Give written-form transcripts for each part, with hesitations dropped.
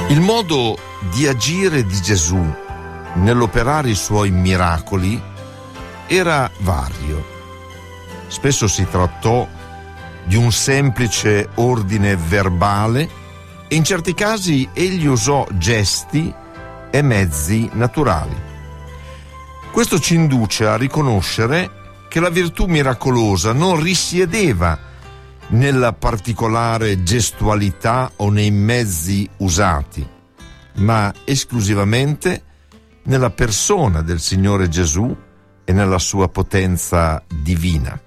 Il modo di agire di Gesù nell'operare i suoi miracoli era vario. Spesso si trattò di un semplice ordine verbale e in certi casi egli usò gesti e mezzi naturali. Questo ci induce a riconoscere che la virtù miracolosa non risiedeva nella particolare gestualità o nei mezzi usati, ma esclusivamente nella persona del Signore Gesù e nella sua potenza divina.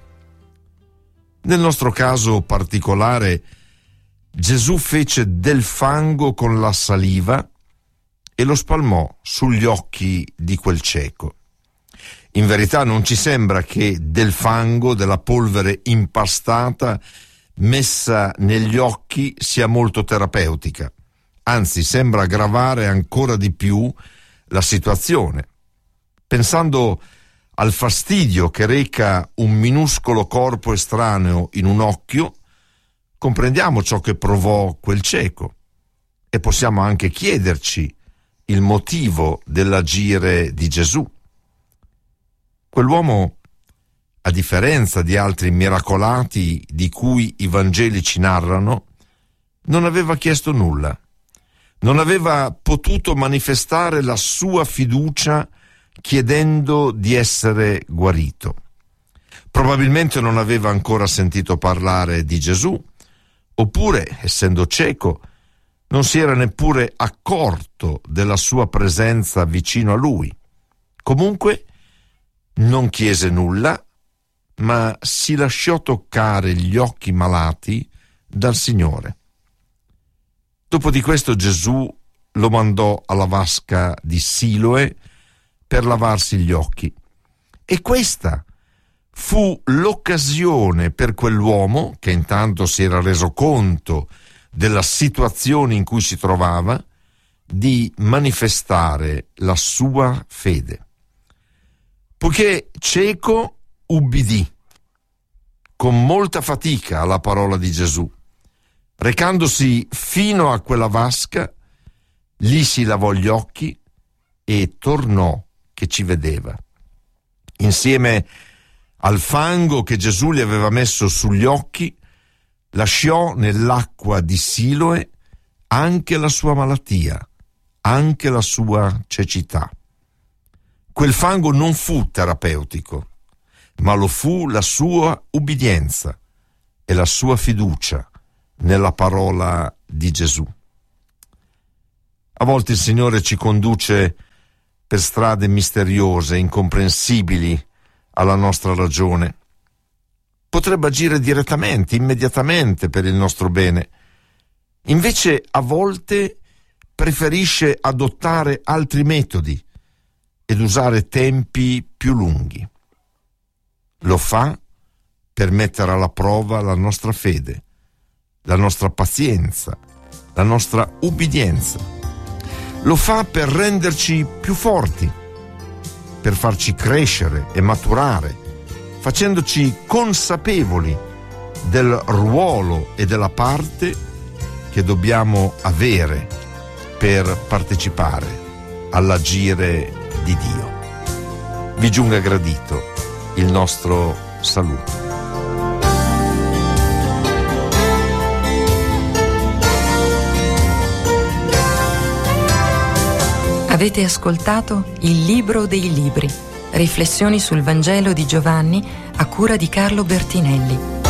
Nel nostro caso particolare, Gesù fece del fango con la saliva e lo spalmò sugli occhi di quel cieco. In verità non ci sembra che del fango, della polvere impastata messa negli occhi sia molto terapeutica, anzi sembra aggravare ancora di più la situazione. Pensando al fastidio che reca un minuscolo corpo estraneo in un occhio, comprendiamo ciò che provò quel cieco e possiamo anche chiederci il motivo dell'agire di Gesù. Quell'uomo, a differenza di altri miracolati di cui i Vangeli ci narrano, non aveva chiesto nulla, non aveva potuto manifestare la sua fiducia chiedendo di essere guarito. Probabilmente non aveva ancora sentito parlare di Gesù, oppure, essendo cieco, non si era neppure accorto della sua presenza vicino a lui. Comunque, non chiese nulla, ma si lasciò toccare gli occhi malati dal Signore. Dopo di questo Gesù lo mandò alla vasca di Siloe per lavarsi gli occhi. E questa fu l'occasione per quell'uomo, che intanto si era reso conto della situazione in cui si trovava, di manifestare la sua fede. Poiché cieco, ubbidì con molta fatica alla parola di Gesù. Recandosi fino a quella vasca, lì si lavò gli occhi e tornò che ci vedeva. Insieme al fango che Gesù gli aveva messo sugli occhi, lasciò nell'acqua di Siloe anche la sua malattia, anche la sua cecità. Quel fango non fu terapeutico, ma lo fu la sua ubbidienza e la sua fiducia nella parola di Gesù. A volte il Signore ci conduce per strade misteriose, incomprensibili alla nostra ragione. Potrebbe agire direttamente, immediatamente per il nostro bene. Invece a volte preferisce adottare altri metodi ed usare tempi più lunghi. Lo fa per mettere alla prova la nostra fede, la nostra pazienza, la nostra ubbidienza. Lo fa per renderci più forti, per farci crescere e maturare, facendoci consapevoli del ruolo e della parte che dobbiamo avere per partecipare all'agire di Dio. Vi giunga gradito il nostro saluto. Avete ascoltato Il Libro dei Libri, riflessioni sul Vangelo di Giovanni a cura di Carlo Bertinelli.